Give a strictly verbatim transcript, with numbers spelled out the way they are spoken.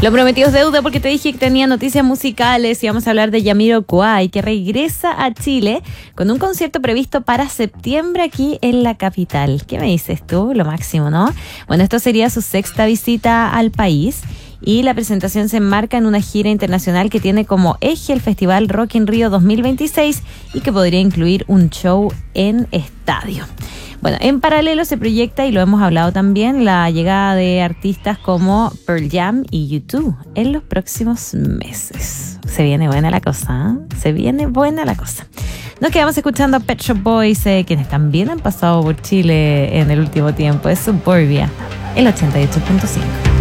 Lo prometido es deuda porque te dije que tenía noticias musicales y vamos a hablar de Jamiroquai, que regresa a Chile con un concierto previsto para septiembre aquí en la capital. ¿Qué me dices tú? Lo máximo, ¿no? Bueno, esto sería su sexta visita al país y la presentación se enmarca en una gira internacional que tiene como eje el Festival Rock in Rio dos mil veintiséis y que podría incluir un show en estadio. Bueno, en paralelo se proyecta, y lo hemos hablado también, la llegada de artistas como Pearl Jam y U dos en los próximos meses. Se viene buena la cosa, ¿eh? Se viene buena la cosa. Nos quedamos escuchando a Pet Shop Boys, eh, quienes también han pasado por Chile en el último tiempo. Es Suburbia, el ochenta y ocho punto cinco.